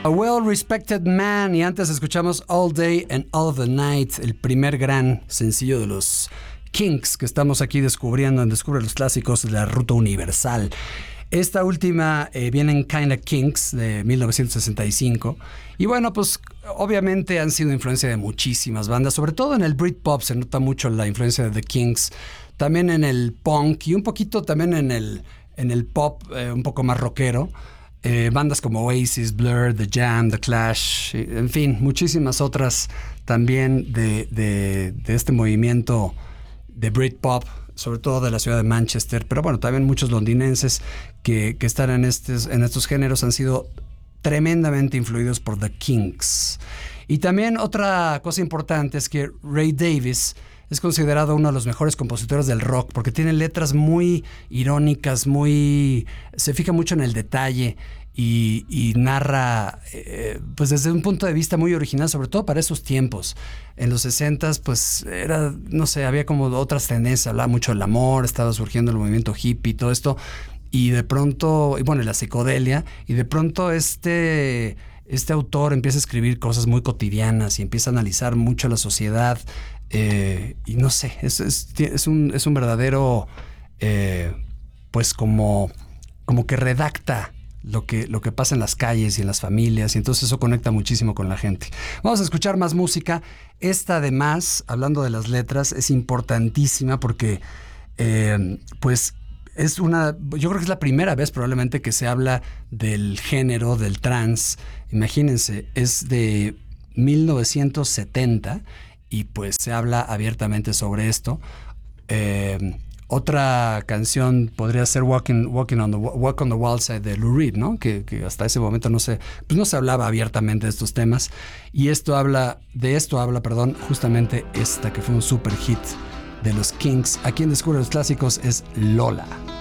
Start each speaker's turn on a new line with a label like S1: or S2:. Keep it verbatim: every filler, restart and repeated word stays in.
S1: A Well-Respected Man, y antes escuchamos All Day and All the Night, el primer gran sencillo de los Kinks que estamos aquí descubriendo en Descubre los Clásicos de la Ruta Universal. Esta última eh, viene en Kinda Kinks de mil novecientos sesenta y cinco, y bueno, pues obviamente han sido influencia de muchísimas bandas, sobre todo en el Britpop se nota mucho la influencia de The Kinks, también en el punk y un poquito también en el, en el pop eh, un poco más rockero. Eh, bandas como Oasis, Blur, The Jam, The Clash, en fin, muchísimas otras también de, de, de este movimiento de Britpop, sobre todo de la ciudad de Manchester, pero bueno, también muchos londinenses que, que están en estos, en estos géneros han sido tremendamente influidos por The Kinks. Y también otra cosa importante es que Ray Davies es considerado uno de los mejores compositores del rock porque tiene letras muy irónicas, muy se fija mucho en el detalle y, y narra eh, pues desde un punto de vista muy original, sobre todo para esos tiempos. En los sesentas pues era, no sé, había como otras tendencias, hablaba mucho del amor, estaba surgiendo el movimiento hippie, todo esto, y de pronto, y bueno, la psicodelia, y de pronto este... Este autor empieza a escribir cosas muy cotidianas y empieza a analizar mucho la sociedad. Eh, y no sé, es, es, es, un, es un verdadero, eh, pues como, como que redacta lo que, lo que pasa en las calles y en las familias. Y entonces eso conecta muchísimo con la gente. Vamos a escuchar más música. Esta además, hablando de las letras, es importantísima porque eh, pues... Es una, yo creo que es la primera vez probablemente que se habla del género, del trans. Imagínense, es de mil novecientos setenta y pues se habla abiertamente sobre esto. Eh, otra canción podría ser Walking, Walking on the, Walk on the Wild Side de Lou Reed, ¿no? Que, que hasta ese momento no se, pues no se hablaba abiertamente de estos temas. Y esto habla, de esto habla, perdón, justamente esta que fue un super hit de los Kinks. Aquí en Descubre los Clásicos es Lola.